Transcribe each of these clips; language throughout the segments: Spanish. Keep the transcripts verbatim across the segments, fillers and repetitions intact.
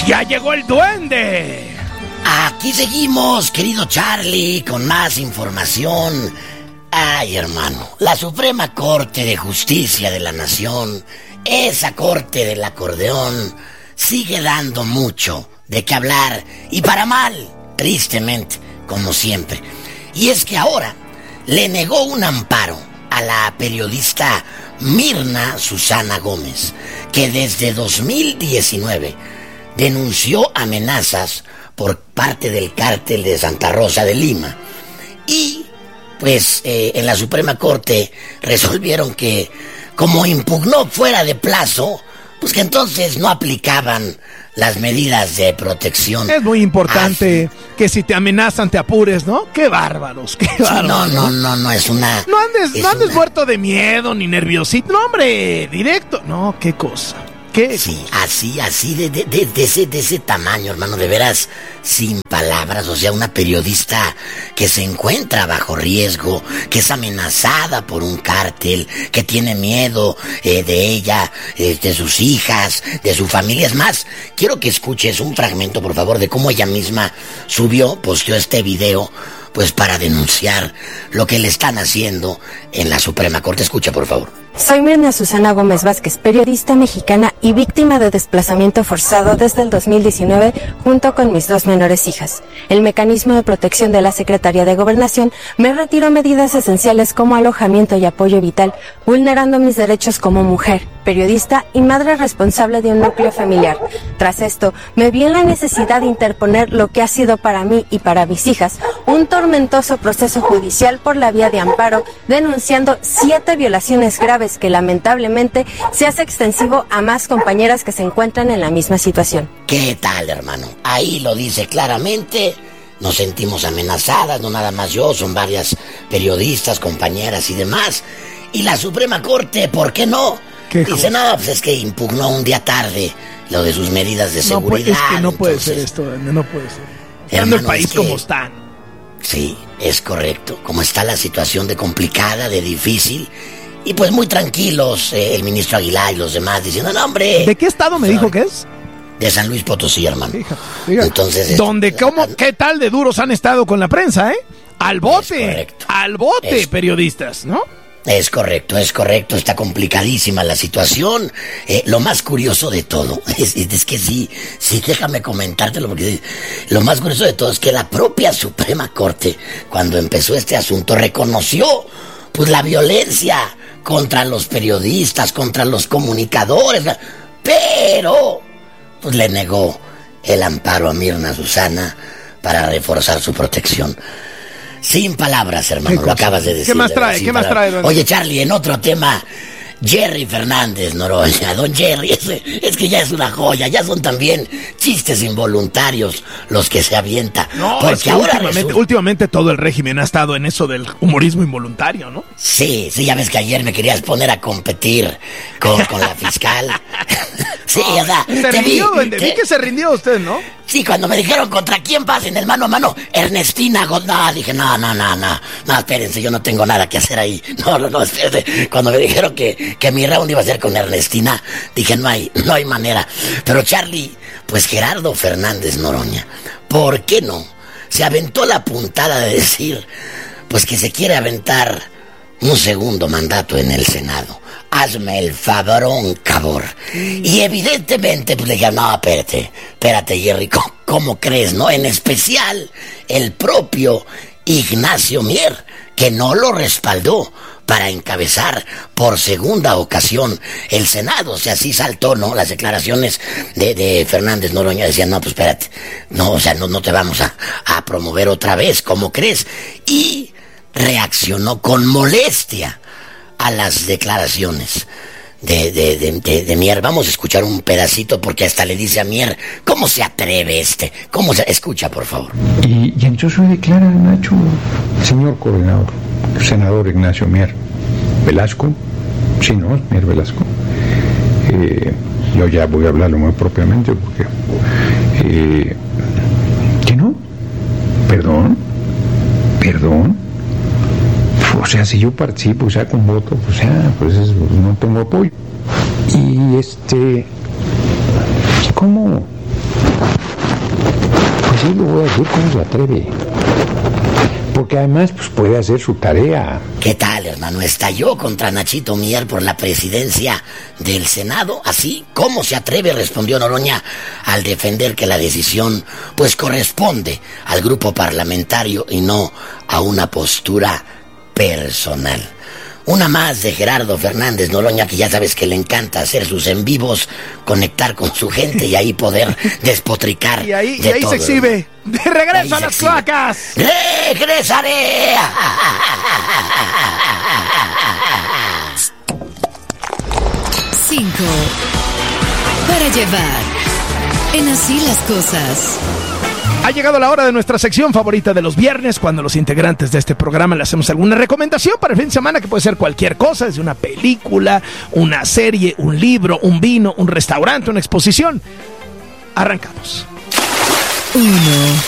¡Ya llegó el duende! Aquí seguimos, querido Charlie, con más información. Ay, hermano, la Suprema Corte de Justicia de la Nación, esa corte del acordeón, sigue dando mucho de qué hablar, y para mal, tristemente, como siempre. Y es que ahora le negó un amparo a la periodista Mirna Susana Gómez, que desde dos mil diecinueve denunció amenazas por parte del cártel de Santa Rosa de Lima. Y pues eh, en la Suprema Corte resolvieron que, como impugnó fuera de plazo, pues que entonces no aplicaban las medidas de protección. Es muy importante así, que si te amenazan te apures, ¿no? ¡Qué bárbaros! ¡Qué bárbaros! No, no, no, no, es una... No andes, no andes una... muerto de miedo ni nerviosito. No, hombre, directo. No, qué cosa. ¿Qué? Sí, así, así, de, de, de, de, ese, de ese tamaño, hermano, de veras, sin palabras. O sea, una periodista que se encuentra bajo riesgo, que es amenazada por un cártel, que tiene miedo eh, de ella, eh, de sus hijas, de su familia. Es más, quiero que escuches un fragmento, por favor, de cómo ella misma subió, posteó este video, pues para denunciar lo que le están haciendo en la Suprema Corte. Escucha, por favor. Soy Mirna Susana Gómez Vázquez, periodista mexicana y víctima de desplazamiento forzado desde el dos mil diecinueve junto con mis dos menores hijas. El mecanismo de protección de la Secretaría de Gobernación me retiró medidas esenciales como alojamiento y apoyo vital, vulnerando mis derechos como mujer, periodista y madre responsable de un núcleo familiar. Tras esto, me vi en la necesidad de interponer lo que ha sido para mí y para mis hijas un tormentoso proceso judicial por la vía de amparo, denunciando siete violaciones graves que lamentablemente se hace extensivo a más compañeras que se encuentran en la misma situación. ¿Qué tal, hermano? Ahí lo dice claramente. Nos sentimos amenazadas, no nada más yo, son varias periodistas, compañeras y demás. Y la Suprema Corte, ¿por qué no? ¿Qué dice, cosa? No, pues es que impugnó un día tarde lo de sus medidas de seguridad. No, pues es que no puede entonces, ser esto, no puede ser. Hermano, el país es que, como está. Sí, es correcto. Como está la situación de complicada, de difícil. Y pues muy tranquilos, eh, el ministro Aguilar y los demás diciendo, no, hombre. ¿De qué estado me dijo que es? De San Luis Potosí, hermano. Fíjate, fíjate. Entonces, ¿Dónde, cómo, qué tal de duros han estado con la prensa, eh? Al bote, al bote, es, periodistas, ¿no? Es correcto, es correcto, está complicadísima la situación. Eh, lo más curioso de todo, es, es que sí, sí, déjame comentártelo, porque lo más curioso de todo es que la propia Suprema Corte, cuando empezó este asunto, reconoció pues la violencia contra los periodistas, contra los comunicadores, pero pues le negó el amparo a Mirna Susana para reforzar su protección. Sin palabras, hermano, lo acabas de decir. ¿Qué más trae? ¿Qué más trae? Oye, Charlie, en otro tema, Jerry Fernández Noroña, don Jerry, es, es que ya es una joya, ya son también chistes involuntarios los que se avienta. No, porque es que ahora últimamente, resulta... últimamente todo el régimen ha estado en eso del humorismo involuntario, ¿no? Sí, sí, ya ves que ayer me querías poner a competir con, con la fiscal. Sí, o sea, se rindió, vi, te... vi que se rindió usted, ¿no? Sí, cuando me dijeron contra quién vas en el mano a mano, Ernestina Godná, dije, no, no, no, no, no, espérense, yo no tengo nada que hacer ahí. No, no, no, espérense. Cuando me dijeron que, que mi round iba a ser con Ernestina, dije, no hay, no hay manera. Pero Charlie, pues Gerardo Fernández Noroña, ¿por qué no? Se aventó la puntada de decir, pues que se quiere aventar un segundo mandato en el Senado. Hazme el favorón, cabor. Y evidentemente, pues le dije, no, espérate, espérate, Jerry, ¿cómo, ¿cómo crees, no? En especial, el propio Ignacio Mier, que no lo respaldó para encabezar por segunda ocasión el Senado. O sea, sí saltó, ¿no? Las declaraciones de, de Fernández Noroña decían, no, pues espérate, no, o sea, no, no te vamos a, a promover otra vez, ¿cómo crees? Y reaccionó con molestia a las declaraciones de, de, de, de, de Mier. Vamos a escuchar un pedacito porque hasta le dice a Mier, ¿cómo se atreve este? ¿Cómo se...? Escucha, por favor. Y, y entonces declara, Nacho, señor coordinador, senador Ignacio Mier Velasco, sí, ¿no? Mier Velasco. Eh, yo ya voy a hablarlo muy propiamente porque... Eh, ¿qué no? ¿Perdón? ¿Perdón? O sea, si yo participo, o sea, con voto, o sea, pues es, no tengo apoyo. Y este, ¿cómo? sí lo voy a decir, ¿cómo se atreve? Porque además pues, puede hacer su tarea. ¿Qué tal, hermano? Estalló contra Nachito Mier por la presidencia del Senado. Así, ¿cómo se atreve? Respondió Noroña al defender que la decisión pues corresponde al grupo parlamentario y no a una postura personal. Una más de Gerardo Fernández Noroña, que ya sabes que le encanta hacer sus en vivos, conectar con su gente y ahí poder despotricar. Y ahí, de y ahí todo. se exhibe. De regreso a las exhibe. cloacas. ¡Regresaré! Cinco. Para llevar. En Así las Cosas. Ha llegado la hora de nuestra sección favorita de los viernes, cuando los integrantes de este programa le hacemos alguna recomendación para el fin de semana, que puede ser cualquier cosa, desde una película, una serie, un libro, un vino, un restaurante, una exposición. Arrancamos. Uno.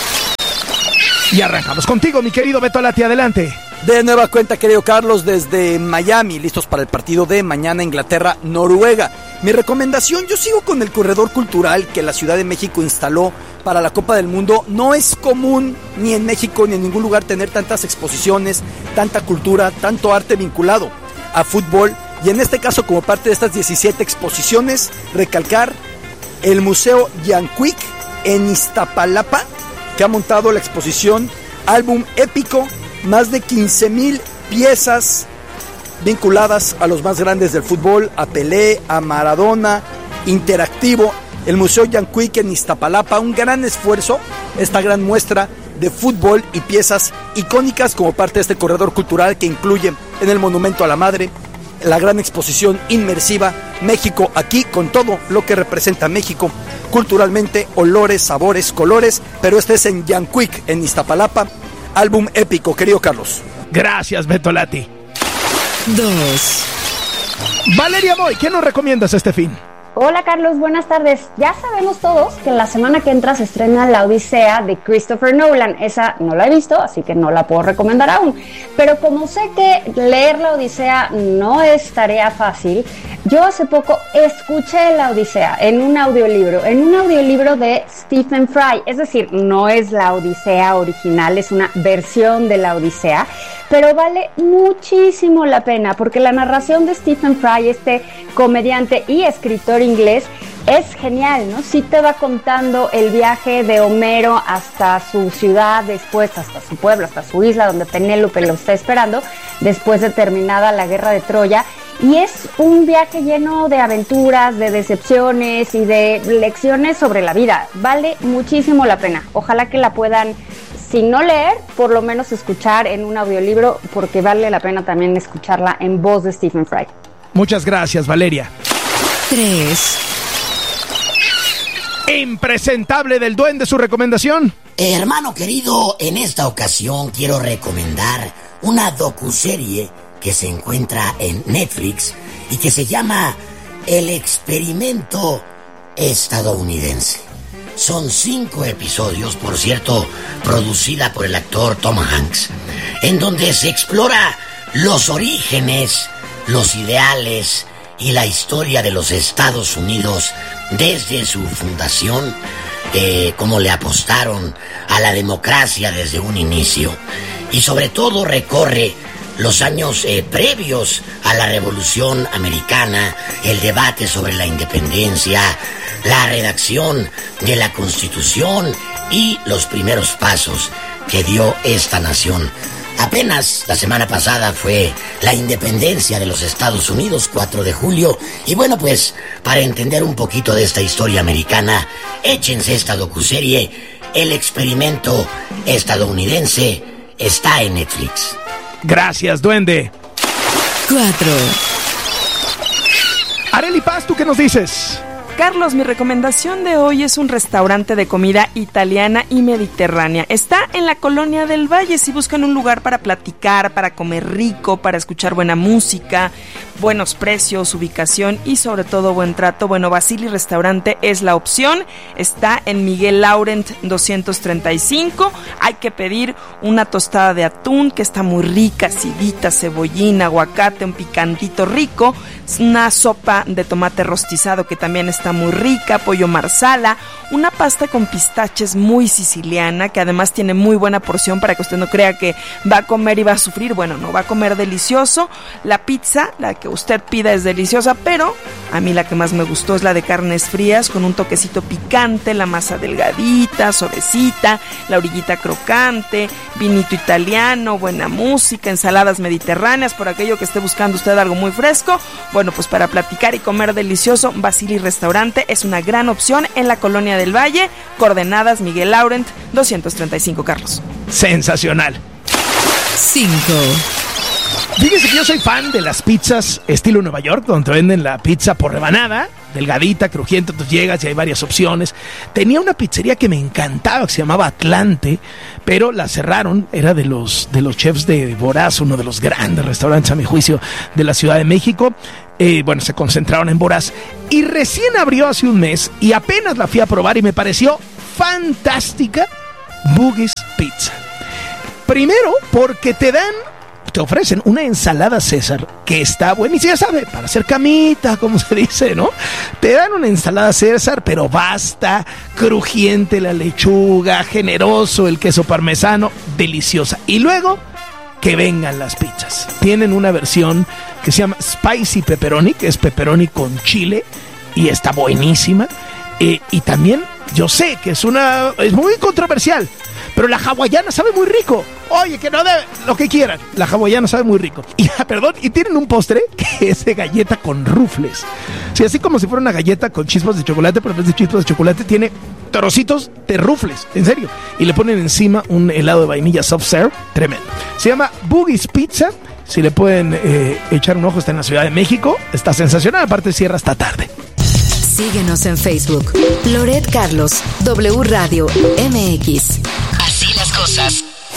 Y arrancamos contigo, mi querido Beto Lati, adelante. De nueva cuenta, querido Carlos, desde Miami, listos para el partido de mañana Inglaterra-Noruega. Mi recomendación, yo sigo con el corredor cultural que la Ciudad de México instaló para la Copa del Mundo. No es común ni en México ni en ningún lugar tener tantas exposiciones, tanta cultura, tanto arte vinculado a fútbol. Y en este caso, como parte de estas diecisiete exposiciones, recalcar el Museo Yanquic en Iztapalapa, que ha montado la exposición Álbum Épico, más de quince mil piezas vinculadas a los más grandes del fútbol, a Pelé, a Maradona, interactivo. El Museo Yanquic en Iztapalapa, un gran esfuerzo, esta gran muestra de fútbol y piezas icónicas como parte de este corredor cultural que incluye en el Monumento a la Madre, la gran exposición inmersiva México aquí, con todo lo que representa México culturalmente, olores, sabores, colores, pero este es en Yanquic en Iztapalapa. Álbum épico, querido Carlos. Gracias, Beto Lati. Dos. Valeria Moy, ¿qué nos recomiendas este fin? Hola Carlos, buenas tardes. Ya sabemos todos que la semana que entra se estrena La Odisea de Christopher Nolan. Esa no la he visto, así que no la puedo recomendar aún. Pero como sé que leer La Odisea no es tarea fácil, yo hace poco escuché La Odisea en un audiolibro, en un audiolibro de Stephen Fry. Es decir, no es La Odisea original, es una versión de La Odisea, pero vale muchísimo la pena porque la narración de Stephen Fry, este comediante y escritor inglés, es genial, ¿no? Sí te va contando el viaje de Homero hasta su ciudad, después hasta su pueblo, hasta su isla, donde Penélope lo está esperando, después de terminada la guerra de Troya. Y es un viaje lleno de aventuras, de decepciones y de lecciones sobre la vida. Vale muchísimo la pena. Ojalá que la puedan, si no leer, por lo menos escuchar en un audiolibro, porque vale la pena también escucharla en voz de Stephen Fry. Muchas gracias, Valeria. Tres. Impresentable del Duende, su recomendación. Eh, hermano querido, en esta ocasión quiero recomendar una docuserie que se encuentra en Netflix y que se llama El Experimento Estadounidense. Son cinco episodios, por cierto, producida por el actor Tom Hanks, en donde se explora los orígenes, los ideales y la historia de los Estados Unidos desde su fundación, eh, cómo le apostaron a la democracia desde un inicio, y sobre todo recorre los años eh, previos a la Revolución Americana, el debate sobre la independencia, la redacción de la Constitución y los primeros pasos que dio esta nación. Apenas la semana pasada fue la independencia de los Estados Unidos, cuatro de julio, y bueno, pues para entender un poquito de esta historia americana, échense esta docuserie, El Experimento Estadounidense, está en Netflix. Gracias, Duende. Cuatro. Arely Paz, ¿tú qué nos dices? Carlos, mi recomendación de hoy es un restaurante de comida italiana y mediterránea. Está en la Colonia del Valle. Si buscan un lugar para platicar, para comer rico, para escuchar buena música, buenos precios, ubicación y sobre todo buen trato, bueno, Basili Restaurante es la opción. Está en Miguel Laurent doscientos treinta y cinco. Hay que pedir una tostada de atún que está muy rica, acidita, cebollín, aguacate, un picantito rico, una sopa de tomate rostizado que también está muy rica, pollo marsala, una pasta con pistaches muy siciliana, que además tiene muy buena porción para que usted no crea que va a comer y va a sufrir. Bueno, no, va a comer delicioso. La pizza, la que usted pida, es deliciosa, pero a mí la que más me gustó es la de carnes frías, con un toquecito picante, la masa delgadita, suavecita, la orillita crocante, vinito italiano, buena música, ensaladas mediterráneas, por aquello que esté buscando usted algo muy fresco. Bueno, pues para platicar y comer delicioso, Basili Restaurante es una gran opción en la Colonia del Valle, coordenadas Miguel Laurent, doscientos treinta y cinco, Carlos. Sensacional. cinco. Fíjese que yo soy fan de las pizzas estilo Nueva York, donde venden la pizza por rebanada, delgadita, crujiente, entonces llegas y hay varias opciones. Tenía una pizzería que me encantaba, que se llamaba Atlante, pero la cerraron, era de los, de los chefs de Voraz, uno de los grandes restaurantes, a mi juicio, de la Ciudad de México. Eh, bueno, se concentraron en Voraz, y recién abrió hace un mes, y apenas la fui a probar y me pareció fantástica. Boogie's Pizza. Primero, porque te dan... te ofrecen una ensalada César que está buenísima, ya sabe, para hacer camita, como se dice, ¿no? Te dan una ensalada César, pero basta, crujiente la lechuga, generoso el queso parmesano, deliciosa. Y luego, que vengan las pizzas. Tienen una versión que se llama Spicy Pepperoni, que es pepperoni con chile, y está buenísima. Eh, y también, yo sé que es una es muy controversial, pero la hawaiana sabe muy rico. Oye, que no debe, lo que quieran. La hawaiana sabe muy rico. Y, perdón, y tienen un postre que es de galleta con rufles. Sí, así como si fuera una galleta con chispas de chocolate, pero en vez de chispas de chocolate tiene trocitos de rufles, en serio. Y le ponen encima un helado de vainilla soft serve, tremendo. Se llama Boogie's Pizza. Si le pueden eh, echar un ojo, está en la Ciudad de México. Está sensacional, aparte cierra hasta tarde. Síguenos en Facebook. Loret Carlos, W Radio M X. Así las cosas.